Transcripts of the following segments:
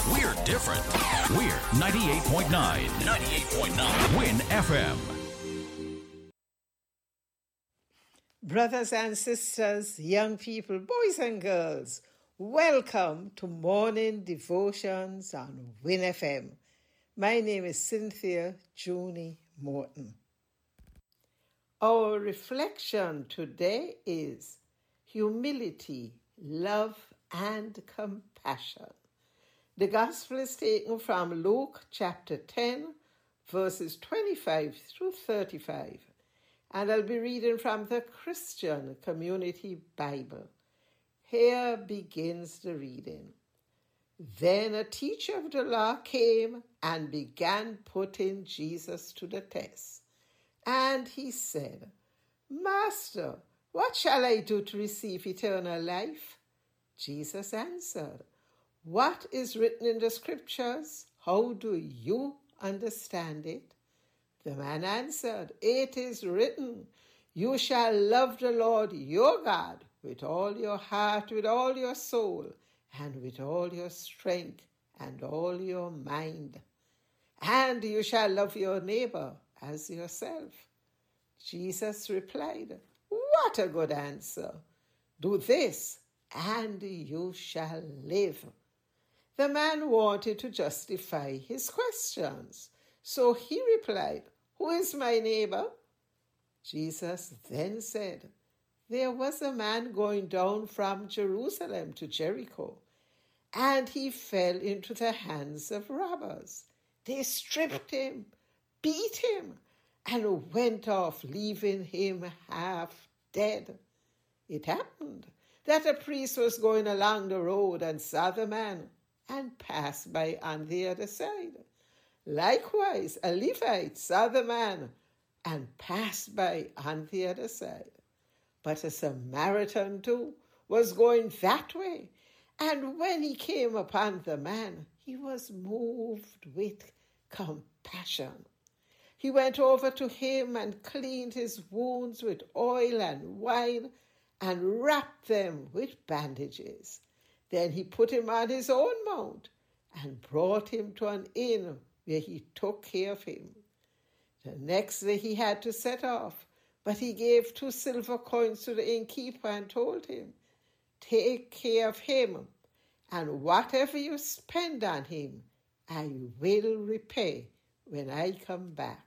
We're different. We're 98.9. 98.9 Win FM. Brothers and sisters, young people, boys and girls, welcome to Morning Devotions on Win FM. My name is Cynthia Juni Morton. Our reflection today is humility, love, and compassion. The Gospel is taken from Luke chapter 10, verses 25 through 35. And I'll be reading from the Christian Community Bible. Here begins the reading. Then a teacher of the law came and began putting Jesus to the test. And he said, Master, what shall I do to receive eternal life? Jesus answered, What is written in the scriptures? How do you understand it? The man answered, It is written, You shall love the Lord your God with all your heart, with all your soul, and with all your strength, and all your mind. And you shall love your neighbor as yourself. Jesus replied, What a good answer! Do this, and you shall live. The man wanted to justify his questions, so he replied, Who is my neighbor? Jesus then said, There was a man going down from Jerusalem to Jericho, and he fell into the hands of robbers. They stripped him, beat him, and went off, leaving him half dead. It happened that a priest was going along the road and saw the man and passed by on the other side. Likewise, a Levite saw the man and passed by on the other side. But a Samaritan too was going that way, and when he came upon the man, he was moved with compassion. He went over to him and cleaned his wounds with oil and wine and wrapped them with bandages. Then he put him on his own mount and brought him to an inn where he took care of him. The next day he had to set off, but he gave 2 silver coins to the innkeeper and told him, Take care of him, and whatever you spend on him, I will repay when I come back.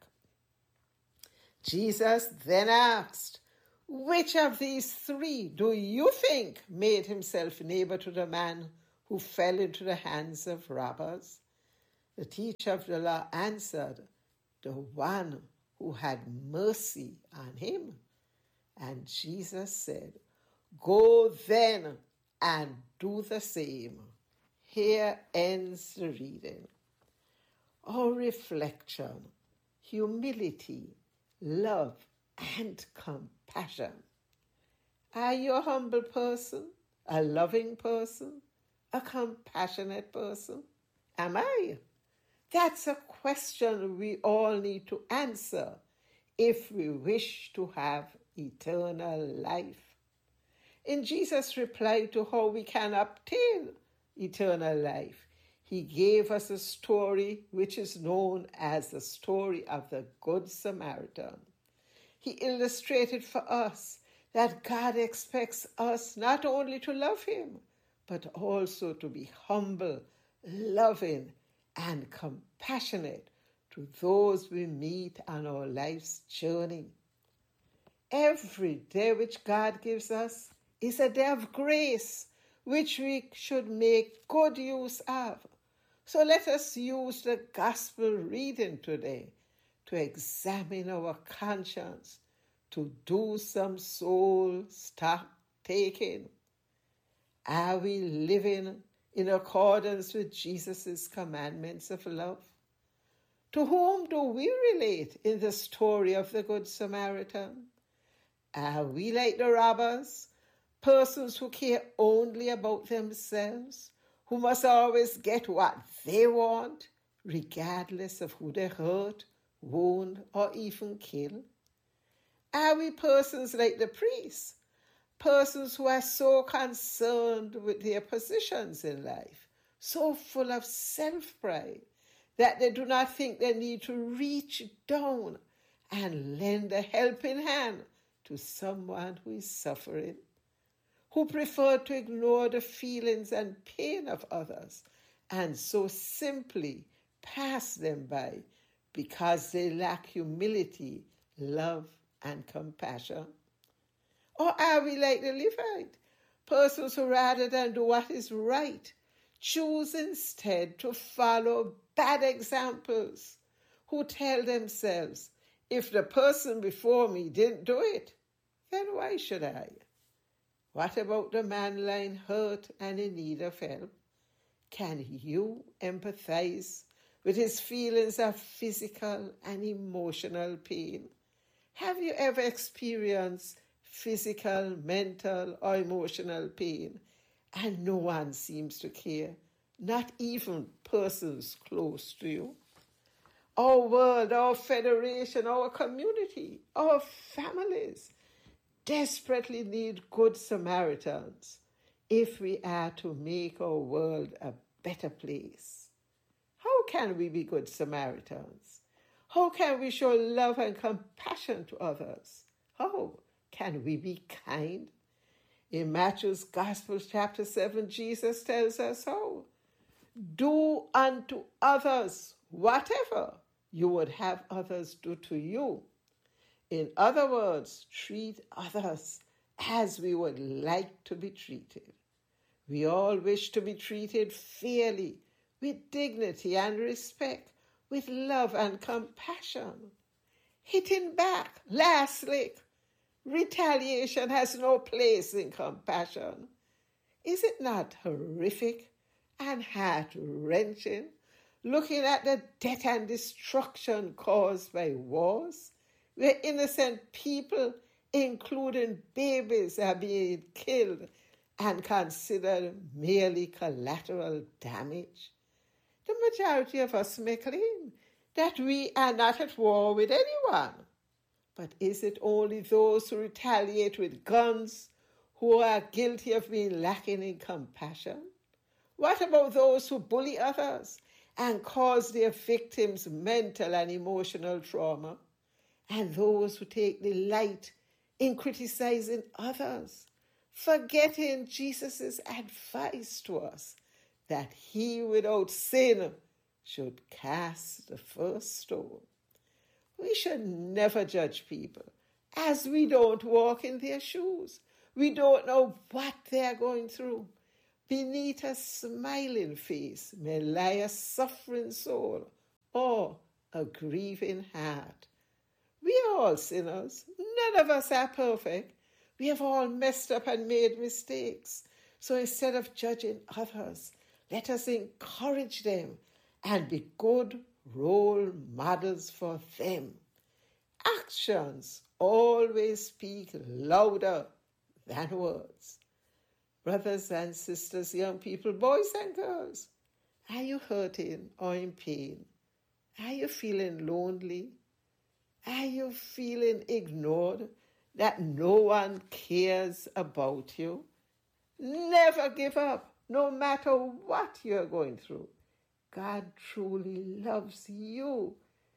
Jesus then asked, Which of these 3 do you think made himself neighbor to the man who fell into the hands of robbers? The teacher of the law answered, The one who had mercy on him. And Jesus said, Go then and do the same. Here ends the reading. Our reflection, humility, love, and compassion. Are you a humble person, a loving person, a compassionate person? Am I? That's a question we all need to answer if we wish to have eternal life. In Jesus' reply to how we can obtain eternal life, he gave us a story which is known as the story of the Good Samaritan. He illustrated for us that God expects us not only to love him, but also to be humble, loving, and compassionate to those we meet on our life's journey. Every day which God gives us is a day of grace, which we should make good use of. So let us use the gospel reading today to examine our conscience, to do some soul stock taking. Are we living in accordance with Jesus' commandments of love? To whom do we relate in the story of the Good Samaritan? Are we like the robbers, persons who care only about themselves, who must always get what they want, regardless of who they hurt, wound, or even kill? Are we persons like the priests, persons who are so concerned with their positions in life, so full of self-pride that they do not think they need to reach down and lend a helping hand to someone who is suffering, who prefer to ignore the feelings and pain of others and so simply pass them by because they lack humility, love, and compassion? Or are we like the Levite, persons who rather than do what is right, choose instead to follow bad examples, who tell themselves, if the person before me didn't do it, then why should I? What about the man lying hurt and in need of help? Can you empathize with his feelings of physical and emotional pain? Have you ever experienced physical, mental, or emotional pain and no one seems to care, not even persons close to you? Our world, our federation, our community, our families desperately need good Samaritans if we are to make our world a better place. How can we be good Samaritans? How can we show love and compassion to others? How can we be kind? In Matthew's Gospel, chapter 7, Jesus tells us how. Do unto others whatever you would have others do to you. In other words, treat others as we would like to be treated. We all wish to be treated fairly, with dignity and respect, with love and compassion. Hitting back, lastly, retaliation has no place in compassion. Is it not horrific and heart-wrenching looking at the death and destruction caused by wars, where innocent people, including babies, are being killed and considered merely collateral damage? The majority of us may claim that we are not at war with anyone. But is it only those who retaliate with guns who are guilty of being lacking in compassion? What about those who bully others and cause their victims mental and emotional trauma? And those who take delight in criticizing others, forgetting Jesus' advice to us that he without sin should cast the first stone. We should never judge people, as we don't walk in their shoes. We don't know what they are going through. Beneath a smiling face may lie a suffering soul or a grieving heart. We are all sinners. None of us are perfect. We have all messed up and made mistakes. So instead of judging others, let us encourage them and be good role models for them. Actions always speak louder than words. Brothers and sisters, young people, boys and girls, are you hurting or in pain? Are you feeling lonely? Are you feeling ignored, that no one cares about you? Never give up, no matter what you're going through. God truly loves you.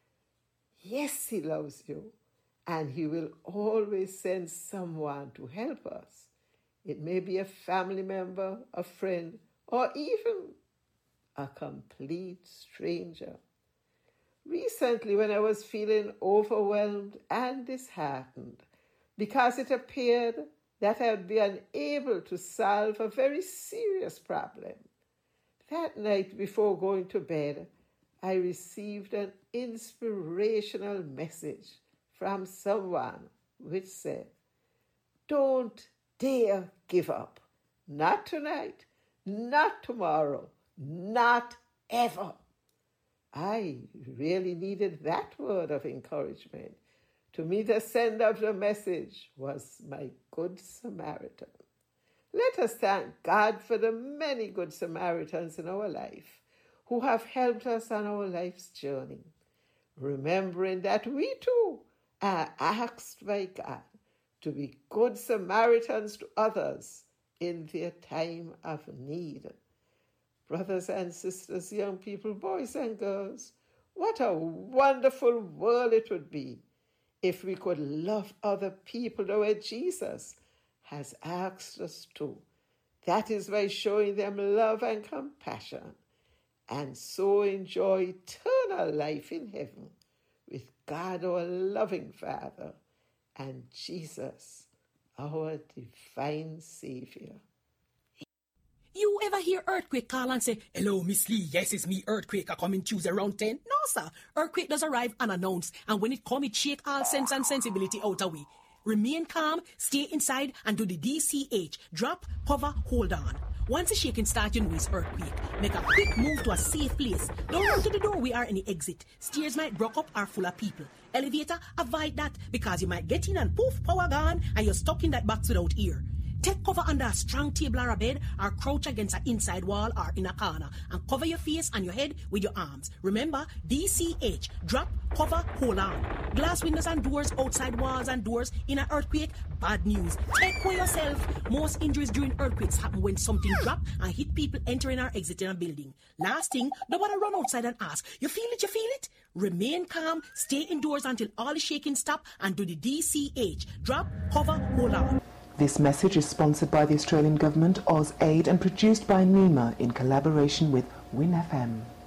Yes, he loves you, and he will always send someone to help us. It may be a family member, a friend, or even a complete stranger. Recently, when I was feeling overwhelmed and disheartened because it appeared that I would be unable to solve a very serious problem, that night before going to bed, I received an inspirational message from someone which said, "Don't dare give up. Not tonight, not tomorrow, not ever." I really needed that word of encouragement. To me, the sender of the message was my Good Samaritan. Let us thank God for the many Good Samaritans in our life who have helped us on our life's journey, remembering that we too are asked by God to be good Samaritans to others in their time of need. Brothers and sisters, young people, boys and girls, what a wonderful world it would be if we could love other people the way Jesus has asked us to. That is by showing them love and compassion, and so enjoy eternal life in heaven with God, our loving Father, and Jesus, our divine Savior. You ever hear Earthquake call and say, "Hello, Miss Lee, yes, it's me, Earthquake, I coming Tuesday around 10? No, sir. Earthquake does arrive unannounced, and when it come, it shake all sense and sensibility out of we. Remain calm, stay inside, and do the DCH. Drop, hover, hold on. Once the shaking starts, you know it's earthquake. Make a quick move to a safe place. Don't run to the doorway or any exit. Stairs might block up or full of people. Elevator, avoid that, because you might get in and poof, power gone, and you're stuck in that box without ear. Take cover under a strong table or a bed, or crouch against an inside wall or in a corner, and cover your face and your head with your arms. Remember, DCH, drop, cover, hold on. Glass windows and doors, outside walls and doors in an earthquake, bad news. Take care yourself. Most injuries during earthquakes happen when something drop and hit people entering or exiting a building. Last thing, nobody run outside and ask, "You feel it, you feel it?" Remain calm, stay indoors until all the shaking stop, and do the DCH, drop, cover, hold on. This message is sponsored by the Australian Government, AusAid, and produced by NEMA in collaboration with WIN FM.